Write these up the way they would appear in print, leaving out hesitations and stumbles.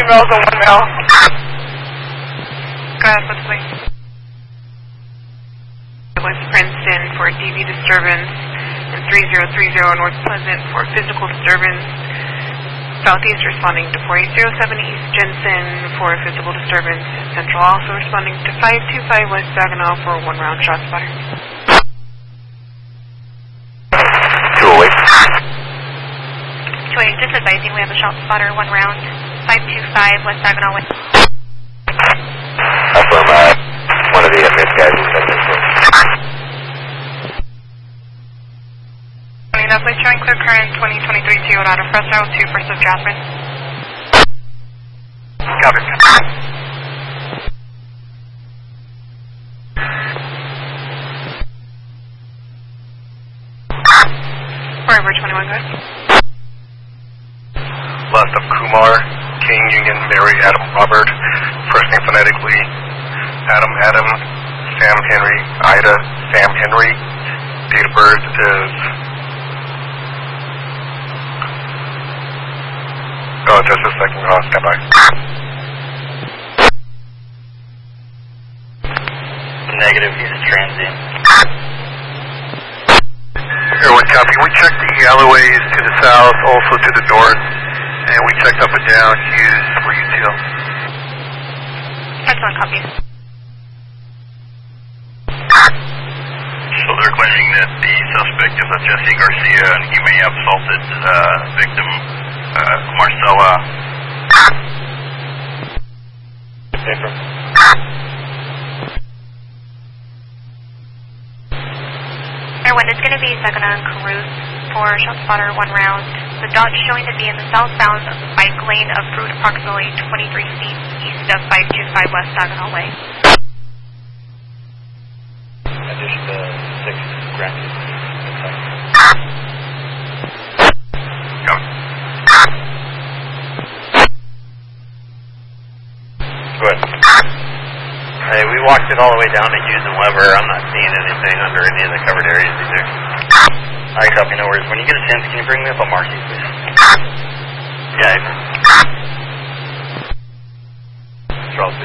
rails and 1 rail. Go ahead, what's the West Princeton for DV disturbance, and 3030 North Pleasant for physical disturbance. Southeast responding to 4807 East Jensen for physical disturbance. Central also responding to 525 West Saginaw for 1 round shot spotter. 208. 208, just advising we have a shot spotter, 1 round, 525 West Saginaw West. Affirm, one of the missed guys is in this room. Definitely showing clear current 2023 to out of Fresno to First of Jasmine. Copy. Forever 21, go ahead. Left of Kumar, King, Union, Mary, Adam, Robert. First name phonetically, Adam, Sam, Henry, Ida, Sam, Henry. Date of birth is... Oh, just a second. Stand by. Negative, he's a transient. Everyone copy. We checked the alleyways to the south, also to the north, and we checked up and down Hughes for UTL. Excellent, copy. So they're claiming that the suspect is a Jesse Garcia and he may have assaulted victim Marcella. Paper. Everyone, it's going to be Saginaw and Caruth for shot spotter, 1 round. The dot showing to be in the southbound of the bike lane of route approximately 23 feet east of 525 West Saginaw Way. Addition to 6 granted. Go ahead. Hey, we walked it all the way down to Hughes and Weber. I'm not seeing anything under any of the covered areas either. Alright, copy, no worries. When you get a chance, can you bring me up a Marcy, please? Yeah. Charles,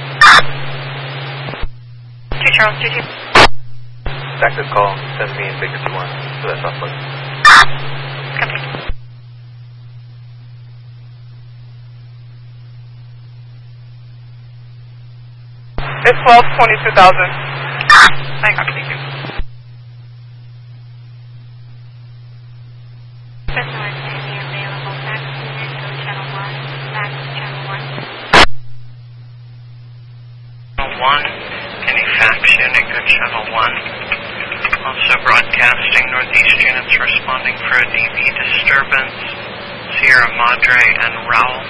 2-2. 2 Charles, 2-2. Active call, send me and Baker 2-1 for that software. Copy. It's 1222,000. I copy, thank you. Fresno is any available fax unit, go channel 1, fax channel 1. 1, any fax unit, go channel 1. Also broadcasting northeast units responding for a DV disturbance, Sierra Madre and Raul.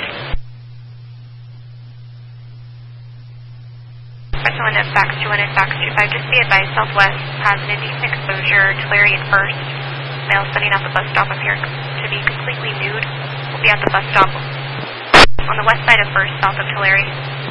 Fresno and fax 2-1 and fax 2-5, just be advised, Southwest has an indecent exposure, Tulare and First. Male sitting at the bus stop appear to be completely nude. Will be at the bus stop on the west side of First, south of Tulare.